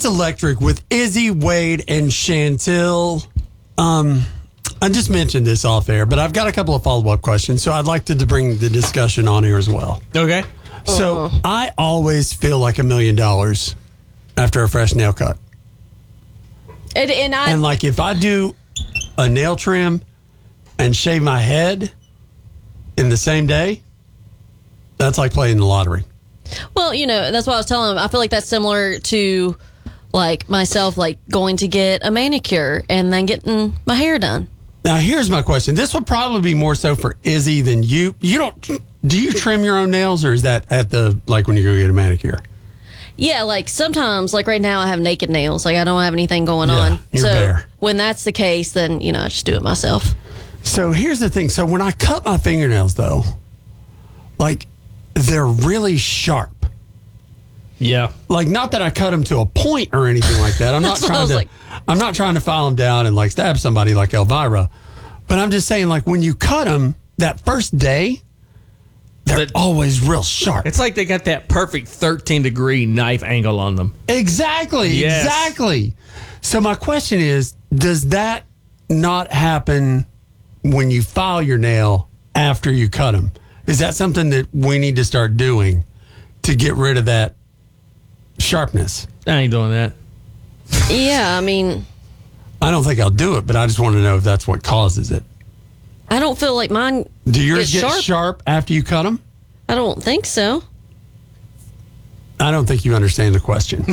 It's Electric with Izzy, Wade, and Chantel. I just mentioned this off air, but I've got a couple of follow-up questions, so I'd like to bring the discussion on here as well. Okay. So I always feel like $1 million after a fresh nail cut. And like if I do a nail trim and shave my head in the same day, that's like playing the lottery. Well, that's what I was telling him. I feel like that's similar to like myself, like going to get a manicure and then getting my hair done. Now, here's my question. This would probably be more so for Izzy than you. Do you trim your own nails, or is that at when you go get a manicure? Yeah, like sometimes, like right now, I have naked nails. Like I don't have anything going on. You're so bare. when that's the case, then, I just do it myself. So here's the thing. So when I cut my fingernails, though, like they're really sharp. Yeah. Like, not that I cut them to a point or anything like that. I'm not trying to file them down and like stab somebody like Elvira. But I'm just saying, like, when you cut them that first day, they're always real sharp. It's like they got that perfect 13-degree knife angle on them. Exactly. Yes. Exactly. So my question is, does that not happen when you file your nail after you cut them? Is that something that we need to start doing to get rid of that sharpness? I ain't doing that. Yeah, I mean, I don't think I'll do it, but I just want to know if that's what causes it. I don't feel like mine. Do yours get get sharp after you cut them? I don't think so. I don't think you understand the question.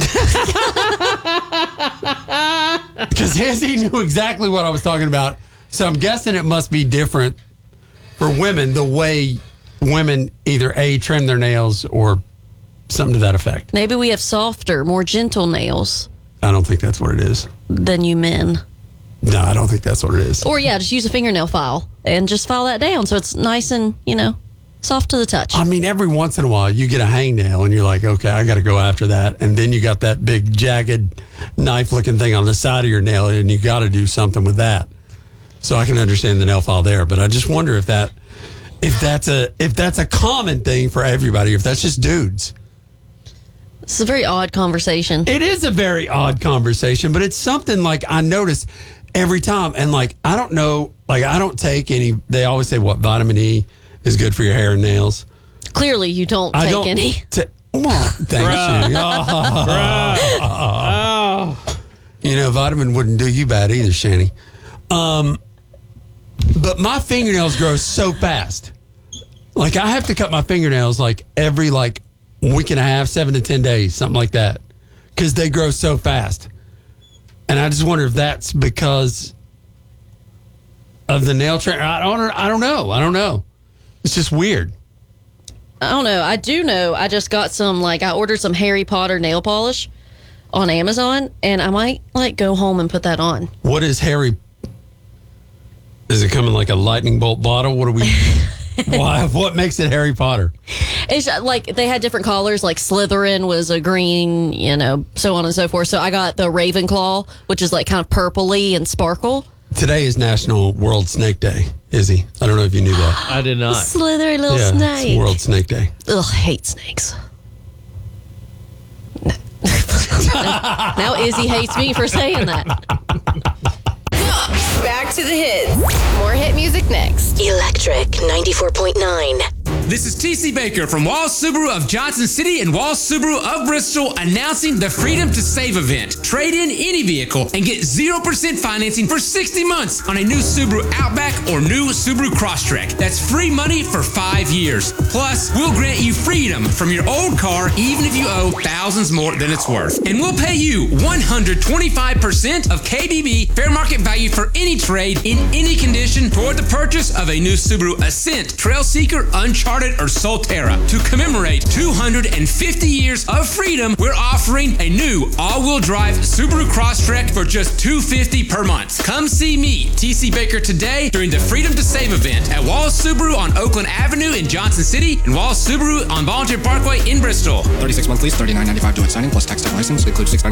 Because Izzy knew exactly what I was talking about. So I'm guessing it must be different for women, the way women either trim their nails or something to that effect. Maybe we have softer, more gentle nails I don't think that's what it is. than you men. No, I don't think that's what it is. Or, just use a fingernail file and just file that down so it's nice and, soft to the touch. I mean, every once in a while, you get a hangnail and you're like, okay, I got to go after that. And then you got that big, jagged, knife-looking thing on the side of your nail, and you got to do something with that. So I can understand the nail file there. But I just wonder if that's a common thing for everybody, if that's just dudes. It's a very odd conversation. It is a very odd conversation, but it's something like I notice every time. And like, I don't know, like I don't take any, they always say what vitamin E is good for your hair and nails. Clearly you don't take any. Well, thanks. Vitamin wouldn't do you bad either, Shani. But my fingernails grow so fast. Like I have to cut my fingernails like every week and a half, 7 to 10 days, something like that, because they grow so fast. And I just wonder if that's because of the nail trim. I don't know. It's just weird. I don't know. I do know. I just got some, I ordered some Harry Potter nail polish on Amazon, and I might go home and put that on. What is Harry? Does it come in like a lightning bolt bottle? What are we? Why? What makes it Harry Potter? It's like they had different colors, like Slytherin was a green, so on and so forth. So I got the Ravenclaw, which is like kind of purpley and sparkle. Today is National World Snake Day, Izzy. I don't know if you knew that. I did not. Slithery little snake. It's World Snake Day. Ugh, hate snakes. Now Izzy hates me for saying that. Back to the hits. More hit music next. Electric 94.9. This is TC Baker from Walls Subaru of Johnson City and Walls Subaru of Bristol announcing the Freedom to Save event. Trade in any vehicle and get 0% financing for 60 months on a new Subaru Outback or new Subaru Crosstrek. That's free money for 5 years. Plus, we'll grant you freedom from your old car even if you owe thousands more than it's worth. And we'll pay you 125% of KBB fair market value for any trade in any condition toward the purchase of a new Subaru Ascent, Trailseeker, Uncharted, or Solterra. To commemorate 250 years of freedom, we're offering a new all-wheel drive Subaru Crosstrek for just $250 per month. Come see me, TC Baker, today during the Freedom to Save event at Walls Subaru on Oakland Avenue in Johnson City and Walls Subaru on Volunteer Parkway in Bristol. 36 month lease, $39.95 due at signing, plus tax and license. Includes $6.99